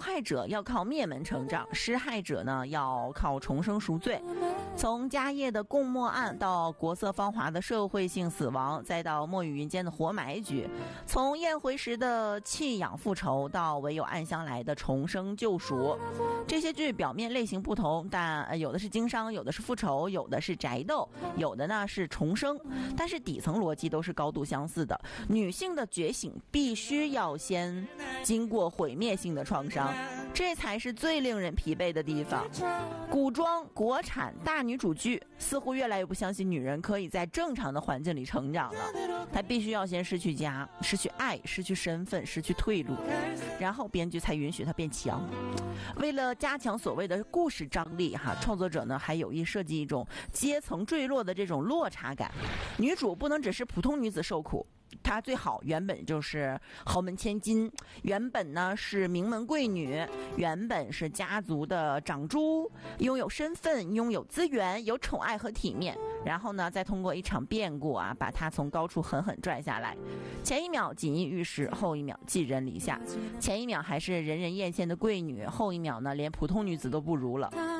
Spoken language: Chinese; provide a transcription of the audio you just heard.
害者要靠灭门成长，施害者呢要靠重生赎罪。从家业的共没案到国色芳华的社会性死亡，再到墨雨云间的活埋局，从宴回时的弃养复仇到唯有暗香来的重生救赎，这些剧表面类型不同，但有的是经商，有的是复仇，有的是宅斗，有的呢是重生，但是底层逻辑都是高度相似的。女性的觉醒必须要先经过毁灭性的创伤，这才是最令人疲惫的地方。古装国产大女主剧似乎越来越不相信女人可以在正常的环境里成长了，她必须要先失去家，失去爱，失去身份，失去退路，然后编剧才允许她变强。为了加强所谓的故事张力创作者呢还有意设计一种阶层坠落的这种落差感，女主不能只是普通女子受苦，她最好原本就是豪门千金，原本呢是名门贵女，原本是家族的长珠，拥有身份，拥有资源，有宠爱和体面，然后呢再通过一场变故把她从高处狠狠拽下来。前一秒锦衣玉食，后一秒寄人篱下，前一秒还是人人艳羡的贵女，后一秒呢连普通女子都不如了。